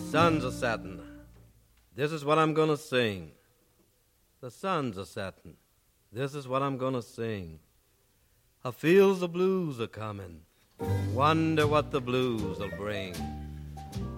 sun's a settin'. This is what I'm gonna sing. The sun's a settin'. This is what I'm gonna sing. I feels the blues a comin'. Wonder what the blues will bring.